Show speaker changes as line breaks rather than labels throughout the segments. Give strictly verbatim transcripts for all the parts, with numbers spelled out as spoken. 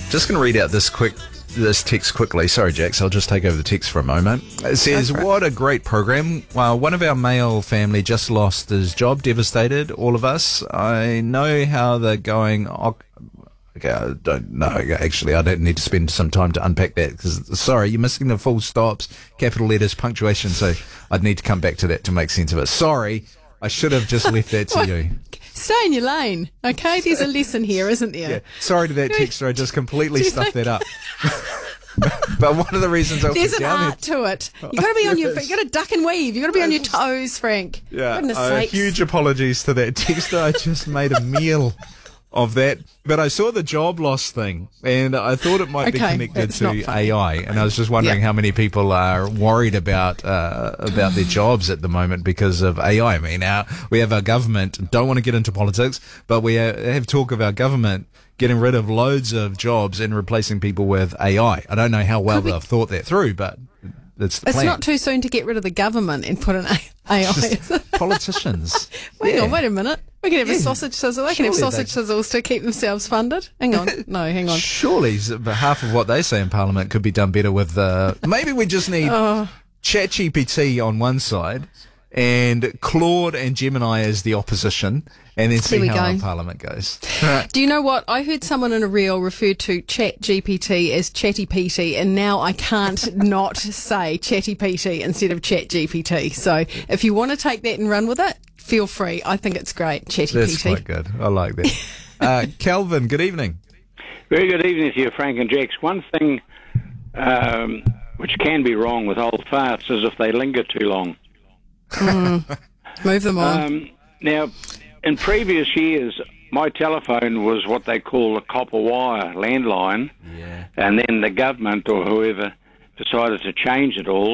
Just going to read out this quick this text quickly. Sorry, Jax, I'll just take over the text for a moment. It says, what a great program. Well, one of our male family just lost his job, devastated all of us. I know how they're going. Okay, I don't know. Actually, I don't need to spend some time to unpack that because, sorry, you're missing the full stops, capital letters, punctuation, so I'd need to come back to that to make sense of it. Sorry, I should have just left that to you.
Stay in your lane, okay? There's a lesson here, isn't there?
Yeah. Sorry to that texter, I just completely stuffed that up. But one of the reasons I
There's
put
an
down
art to it. You got to be on your, you got to duck and weave. You got to be on your toes, Frank.
Yeah,
Goodness
uh,
sakes.
huge apologies to that texter. I just made a meal of that. But I saw the job loss thing, and I thought it might
Okay,
be connected
that's not
to
funny.
A I. And I was just wondering
Yeah.
how many people are worried about uh, about their jobs at the moment because of A I. I mean, our, we have our government, don't want to get into politics, but we uh, have talk of our government getting rid of loads of jobs and replacing people with A I. I don't know how well
we-
they've thought that through, but that's the
It's
plan.
not too soon to get rid of the government and put an A I.
Just politicians.
Hang
Yeah.
on, wait a minute. We can have a
Yeah.
sausage sizzle. They can have
Surely
sausage
they-
sizzles to keep themselves funded. Hang on. No, hang on.
Surely s- half of what they say in Parliament could be done better with. Uh, maybe we just need
Oh.
ChatGPT on one side and Claude and Gemini as the opposition, and then see
There we
how
go.
our Parliament goes.
Do you know what? I heard someone in a reel refer to Chat G P T as Chatty P T, and now I can't not say Chatty P T instead of Chat G P T. So if you want to take that and run with it, feel free. I think it's great, Chatty
That's
P T.
quite good. I like that. Uh, Calvin, good evening.
Very good evening to you, Frank and Jax. One thing um, which can be wrong with old farts is if they linger too long.
Move them on.
Um, now, in previous years, my telephone was what they call a copper wire landline,
Yeah.
and then the government or whoever decided to change it all.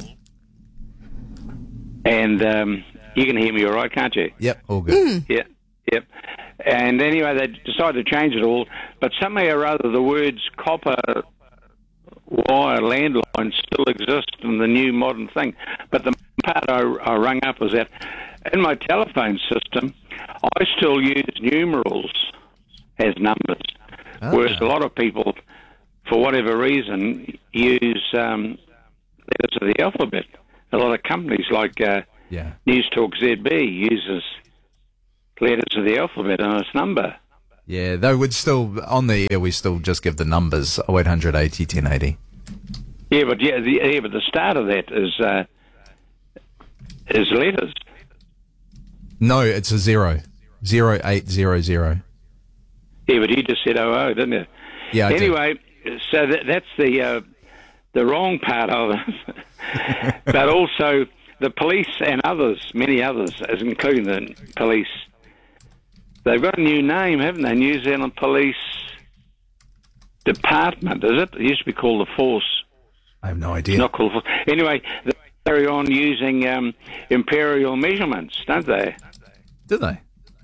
And um, you can hear me all right, can't you?
Yep, all good.
Yeah, yep. And anyway, they decided to change it all, but somehow or other the words copper wire landline still exist in the new modern thing. But the part I, I rung up was that in my telephone system, I still use numerals as numbers,
Ah.
whereas a lot of people, for whatever reason, use um, letters of the alphabet. A lot of companies like uh,
Yeah.
News Talk Z B uses letters of the alphabet and its number.
Yeah, they would still, on the air, we still just give the numbers, oh eight hundred eighty ten eighty.
Yeah, but yeah, the, yeah, but the start of that is uh, is letters.
No, it's a zero. Zero eight zero zero.
Yeah, but you just said oh oh, didn't you?
Yeah, I did.
Anyway, so that, that's the uh, the wrong part of it. But also the police and others, many others, as including the police, they've got a new name, haven't they? New Zealand Police Department, is it? It used to be called the Force.
I have no
It's
idea.
not called Force. Anyway, they carry on using um, imperial measurements, don't they?
Do they?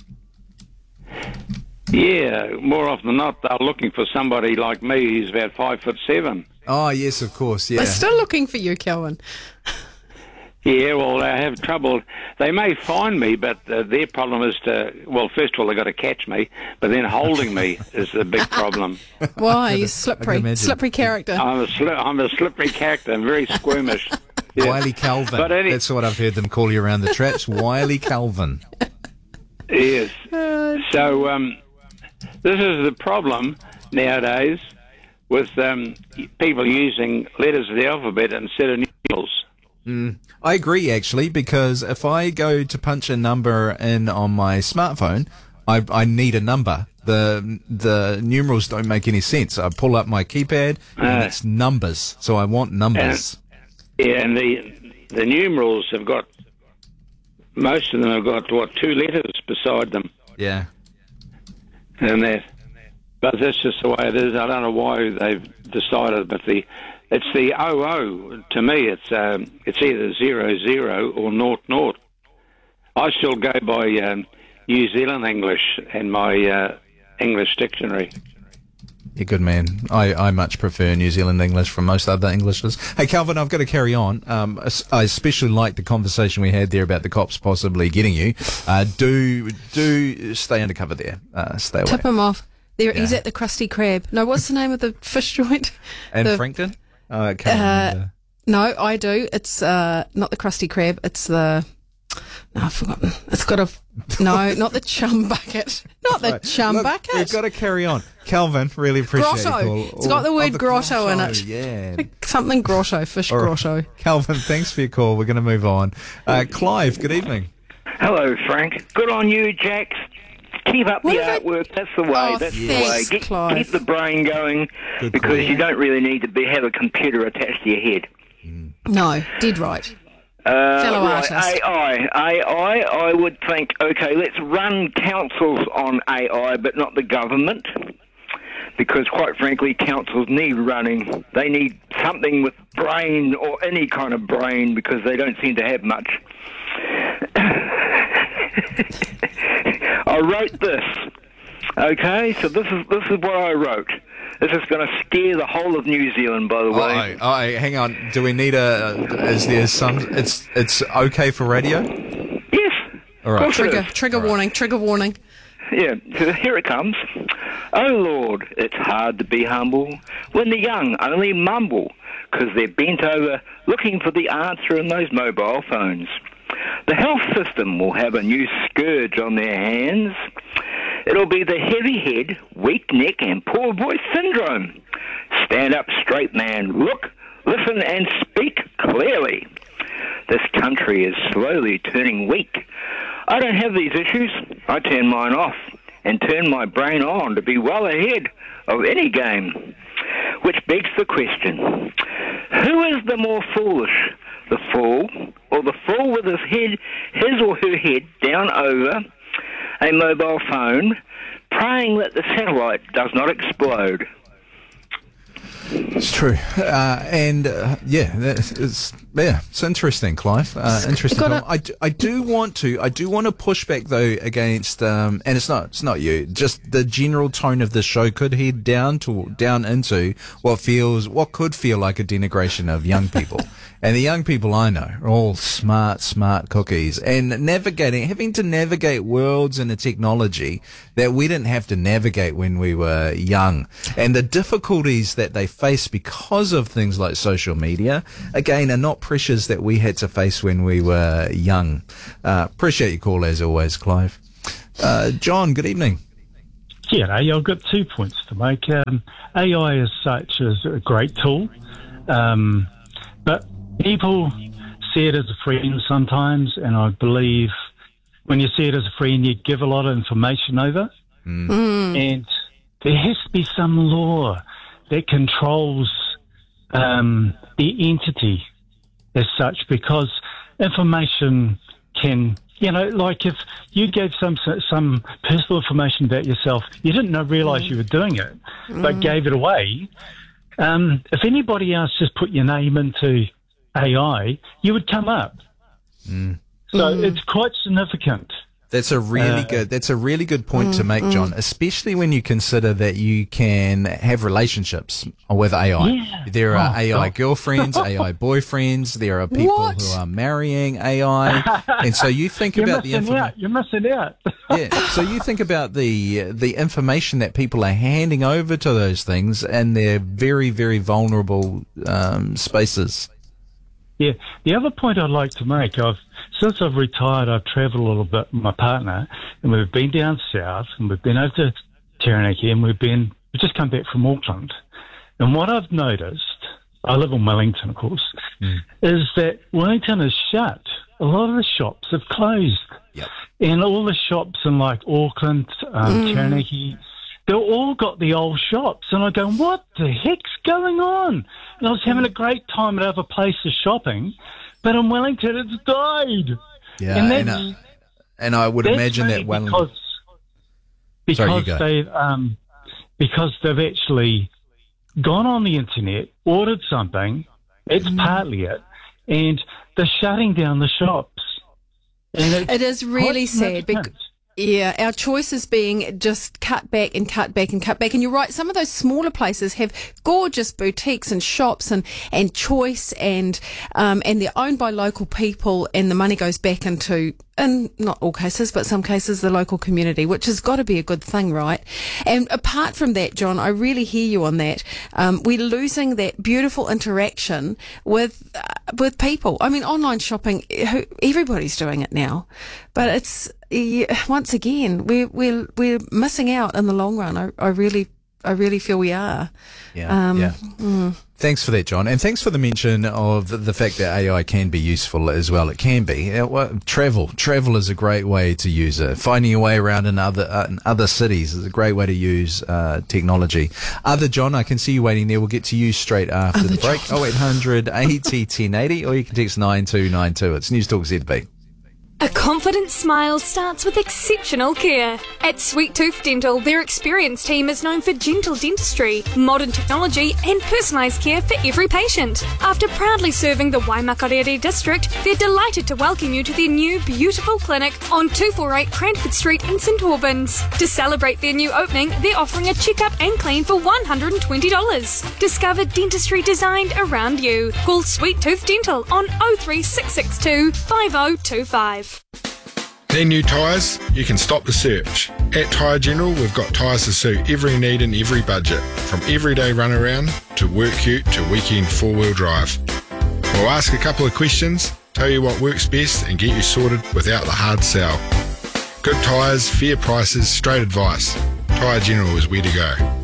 Yeah, more often than not, they're looking for somebody like me who's about five foot seven.
Oh, yes, of course, yeah.
They're still looking for you, Kelvin.
Yeah, well, they have trouble. They may find me, but uh, their problem is to, well, first of all, they've got to catch me, but then holding me is the big problem.
Why? You're
I
slippery.
can imagine.
Slippery character.
I'm a, sli- I'm a slippery character. I'm very squirmish. Yeah.
Wiley Calvin.
But any-
That's what I've heard them call you around the traps. Wiley Calvin.
Yes. So um, this is the problem nowadays with um, people using letters of the alphabet instead of numerals.
I agree, actually, because if I go to punch a number in on my smartphone, I, I need a number. The the numerals don't make any sense. I pull up my keypad and
Uh,
it's numbers, so I want numbers.
Yeah, and the the numerals have got, most of them have got, what, two letters beside them.
Yeah.
And that, but that's just the way it is. I don't know why they've decided, but the it's the oh oh. To me, it's um, it's either zero zero or naught naught. I still go by um, New Zealand English and my uh, English dictionary.
You're good, man. I, I much prefer New Zealand English from most other Englishes. Hey, Calvin, I've got to carry on. Um, I especially like the conversation we had there about the cops possibly getting you. Uh, do do stay undercover there. Uh, stay away.
Tip him off. There, he's
Yeah.
at the Krusty Krab. No, what's the name of the fish joint?
And
The-
Frankton? Oh, I can't
Uh,
remember.
No, I do. It's uh, not the Krusty Krab. It's the. No, I've forgotten. It's got a. No, not the chum bucket. Not the
Right.
chum
Look,
bucket.
We've got to carry on. Calvin, really appreciate
Grotto.
your call.
It's got the
Oh,
word
the
grotto in it.
Yeah.
Something grotto, fish
All right.
grotto.
Calvin, thanks for your call. We're going to move on. Uh, Clive, good evening.
Hello, Frank. Good on you, Jax. Keep up
What
the
have I-
artwork. That's the way.
Oh,
That's the
thanks,
way. Get,
Clive.
keep the brain going
Good
because
call.
you don't really need to be have a computer attached to your head.
No, dead right.
Uh,
Fellow
right,
artist.
A I. A I, I would think, okay, let's run councils on A I, but not the government. Because, quite frankly, councils need running. They need something with brain or any kind of brain because they don't seem to have much. I wrote this. Okay, so this is this is what I wrote. This is going to scare the whole of New Zealand, by the
Oh,
way.
oh, oh, hang on. Do we need a? Is there some? It's it's okay for radio.
Yes.
All right.
Of course it
Trigger,
is.
trigger warning, trigger warning.
Yeah, so here it comes. Oh Lord, it's hard to be humble when the young only mumble because they're bent over looking for the answer in those mobile phones. The health system will have a new scourge on their hands. It'll be the heavy head, weak neck and poor voice syndrome. Stand up straight, man. Look, listen and speak clearly. This country is slowly turning weak. I don't have these issues. I turn mine off and turn my brain on to be well ahead of any game. Which begs the question, who is the more foolish, the fool or the fool with his head, his or her head down over a mobile phone, praying that the satellite does not explode?
It's true, uh, and uh, yeah, that's, it's yeah, it's interesting, Clive. Uh, interesting.
Gotta-
I, do, I do want to, I do want to push back though against, um, and it's not, it's not you. Just the general tone of the show could head down to down into what feels, what could feel like a denigration of young people. And the young people I know are all smart, smart cookies, and navigating, having to navigate worlds and a technology that we didn't have to navigate when we were young, and the difficulties that they face because of things like social media, again, are not pressures that we had to face when we were young. Uh, appreciate your call as always, Clive. Uh, John, good evening.
Yeah, I've got two points to make. Um, A I as such is a great tool, um, but people see it as a friend sometimes, and I believe when you see it as a friend, you give a lot of information over,
Mm.
and there has to be some law that controls um, the entity as such, because information can, you know, like if you gave some some personal information about yourself, you didn't know, realise you were doing it, but gave it away. Um, if anybody else just put your name into A I, you would come up.
Mm.
So it's quite significant.
That's a really
Uh,
good. That's a really good point to make, John. Especially when you consider that you can have relationships with A I.
Yeah.
There are
Oh,
A I
God.
girlfriends, A I boyfriends. There are people
What?
who are marrying A I, and so you think
You're
about the
missing
information.
out. You're missing out.
Yeah. So you think about the the information that people are handing over to those things, and they're very, very vulnerable um, spaces.
Yeah. The other point I'd like to make, I've since I've retired, I've travelled a little bit with my partner, and we've been down south, and we've been over to Taranaki, and we've been we've just come back from Auckland. And what I've noticed, I live in Wellington, of course,
Mm.
is that Wellington is shut. A lot of the shops have closed,
Yep.
and all the shops in like Auckland, um, Taranaki, they've all got the old shops. And I go, what the heck's going on? And I was having a great time at other places shopping, but in Wellington it's died.
Yeah.
and
And,
that's,
uh, and I would
that's
imagine
really
that well.
because,
Sorry, you
because
go.
they've um, because they've actually gone on the internet, ordered something. It's partly it, and they're shutting down the shops. And it's
It is really
quite
sad. Bec-
significant.
yeah, our choices being just cut back and cut back and cut back. And you're right, some of those smaller places have gorgeous boutiques and shops and, and choice and um, and they're owned by local people, and the money goes back into in not all cases, but some cases, the local community, which has got to be a good thing, right? And apart from that, John, I really hear you on that. Um, we're losing that beautiful interaction with uh, with people. I mean, online shopping, who, everybody's doing it now, but it's yeah, once again we're we're we're missing out in the long run. I, I really. I really feel we are.
Yeah.
Um,
yeah.
Mm.
Thanks for that, John. And thanks for the mention of the fact that A I can be useful as well. It can be. Uh, well, travel. Travel is a great way to use it. Finding your way around in other, uh, in other cities is a great way to use uh, technology. Other John, I can see you waiting there. We'll get to you straight after
Other
the break.
John.
oh eight hundred eighty ten eighty, or you can text nine two nine two. It's News Talk Z B.
A confident smile starts with exceptional care. At Sweet Tooth Dental, their experienced team is known for gentle dentistry, modern technology and personalised care for every patient. After proudly serving the Waimakarere district, they're delighted to welcome you to their new beautiful clinic on two forty-eight Cranford Street in St Albans. To celebrate their new opening, they're offering a checkup and clean for one hundred twenty dollars. Discover dentistry designed around you. Call Sweet Tooth Dental on oh three six six two five oh two five.
Need new tyres? You can stop the search. At Tyre General, we've got tyres to suit every need and every budget, from everyday runaround to work ute to weekend four-wheel drive. We'll ask a couple of questions, tell you what works best and get you sorted without the hard sell. Good tyres, fair prices, straight advice. Tyre General is where to go.